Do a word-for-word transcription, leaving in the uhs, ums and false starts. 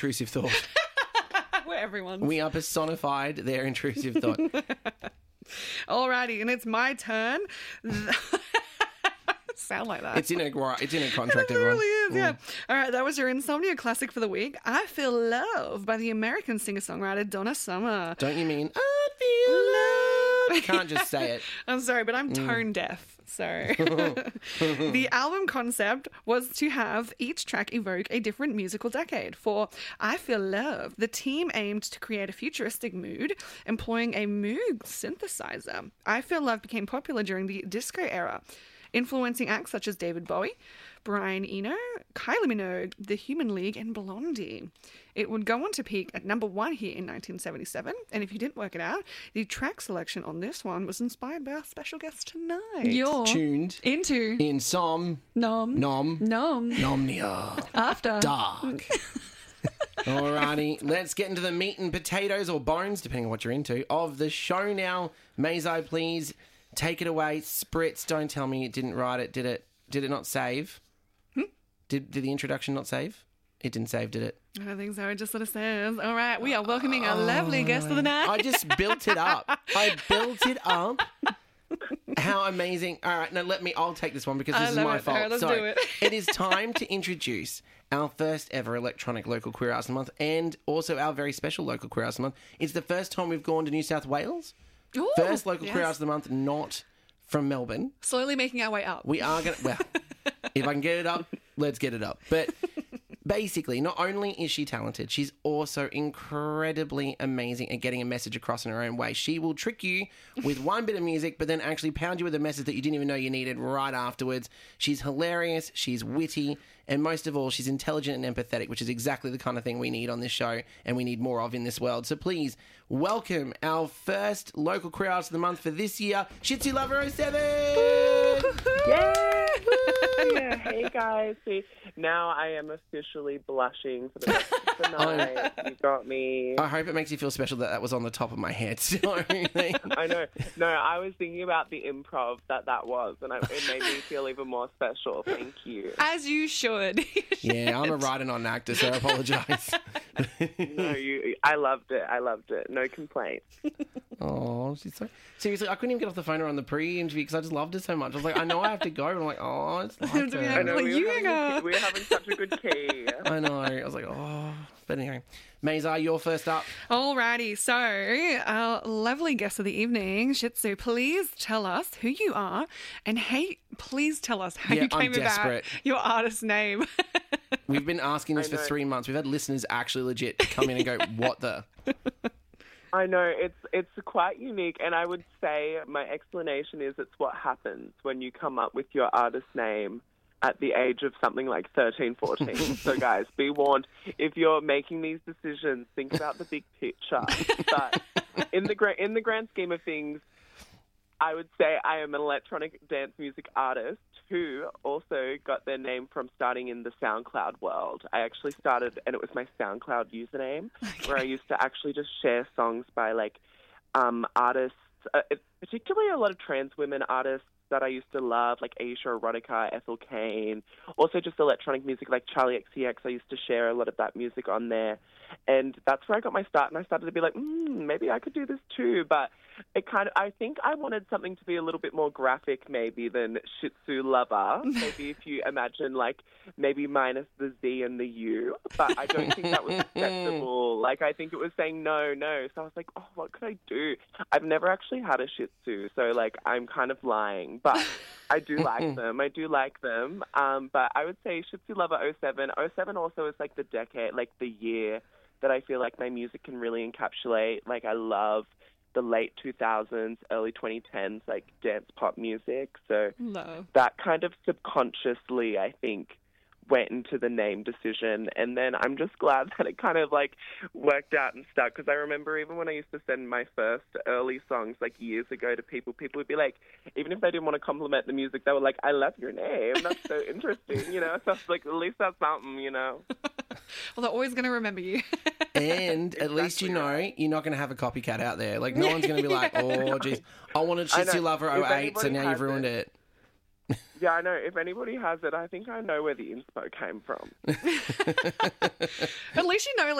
intrusive thought. We're everyone's. We are personified their intrusive thought. Alrighty, and it's my turn. Sound like that. It's in a it's in a contract, It everyone. really is, yeah. All right, that was your Insomnia classic for the week. I Feel Love by the American singer-songwriter Donna Summer. Don't you mean I feel love? You can't just say it. I'm sorry, but I'm tone deaf. So the album concept was to have each track evoke a different musical decade. For I Feel Love, the team aimed to create a futuristic mood, employing a Moog synthesizer. I Feel Love became popular during the disco era, influencing acts such as David Bowie, Brian Eno, Kylie Minogue, The Human League, and Blondie. It would go on to peak at number one here in nineteen seventy-seven, and if you didn't work it out, the track selection on this one was inspired by our special guest tonight. You're Tuned into in Som nom Nom nom Nomnia after Dark. Alrighty, let's get into the meat and potatoes or bones, depending on what you're into, of the show now. Mazo, please take it away. Spritz, don't tell me it didn't write it. Did it? Did it not save? Hmm? Did Did the introduction not save? It didn't save, did it? I don't think so. It just sort of says, all right, we are welcoming our lovely guest of the night. I just built it up. I built it up. How amazing. All right, now let me, I'll take this one because this I is love my it. fault. All right, let's so, do it. It is time to introduce our first ever electronic local queer arts of the month and also our very special local queer arts of the month. It's the first time we've gone to New South Wales. Ooh, First local yes. queer arts of the month, not from Melbourne. Slowly making our way up. We are going to, well, if I can get it up, let's get it up. But basically, not only is she talented, she's also incredibly amazing at getting a message across in her own way. She will trick you with one bit of music, but then actually pound you with a message that you didn't even know you needed right afterwards. She's hilarious, she's witty, and most of all, she's intelligent and empathetic, which is exactly the kind of thing we need on this show and we need more of in this world. So please, welcome our first local queer artist of the month for this year, Shih Tzu Lover oh seven! Yeah! Yeah, hey guys. See, now I am officially blushing for the rest of the night. You got me. I hope it makes you feel special that that was on the top of my head. So, I know. No, I was thinking about the improv that that was, and I, it made me feel even more special. Thank you. As you should. yeah, I'm a writer, not an actor, so I apologise. No, you. I loved it. I loved it. No complaints. Oh, she's so... Seriously, I couldn't even get off the phone around the pre-interview because I just loved it so much. I was like, I know I have to go, but I'm like, oh, it's like I know, Well, we, you were having go. a, we were having such a good key. I know. I was like, oh. But anyway, Mazar, you're first up. Alrighty, so our lovely guest of the evening, Shih Tzu, please tell us who you are, and hey, please tell us how Yeah, you I'm came about desperate. your artist name. We've been asking this I for know. three months. We've had listeners actually legit come in and go, what the? I know, it's it's quite unique, and I would say my explanation is it's what happens when you come up with your artist name at the age of something like thirteen, fourteen. So guys, be warned, if you're making these decisions, think about the big picture. But in the, gra- in the grand scheme of things, I would say I am an electronic dance music artist who also got their name from starting in the SoundCloud world. I actually started, and it was my SoundCloud username, okay. where I used to actually just share songs by, like, um, artists, uh, particularly a lot of trans women artists that I used to love, like Aisha Erotica, Ethel Cain, also just electronic music like Charlie X C X. I used to share a lot of that music on there. And that's where I got my start, and I started to be like, mm, maybe I could do this too. But it kind of, I think I wanted something to be a little bit more graphic maybe than Shih Tzu Lover. Maybe if you imagine, like, maybe minus the Z and the U. But I don't think that was acceptable. Like, I think it was saying no, no. So I was like, oh, what could I do? I've never actually had a Shih Tzu, so, like, I'm kind of lying. But I do like them. I do like them. Um, but I would say Shih Tzu Lover oh seven. oh seven also is, like, the decade, like, the year that I feel like my music can really encapsulate. Like, I love the late two thousands, early twenty tens, like, dance pop music. So Love. that kind of subconsciously, I think, went into the name decision. And then I'm just glad that it kind of, like, worked out and stuck. Because I remember even when I used to send my first early songs, like, years ago to people, people would be like, even if they didn't want to compliment the music, they were like, I love your name. That's so interesting, you know? So I was like, at least that's something, you know? Well, they're always going to remember you. And at Exactly least you know right. you're not going to have a copycat out there. Like, no one's going to be like, oh, geez, I wanted I Shih Tzu know. Lover If oh eight, so anybody now has you've ruined it- it. Yeah, I know. If anybody has it, I think I know where the inspo came from. At least you know,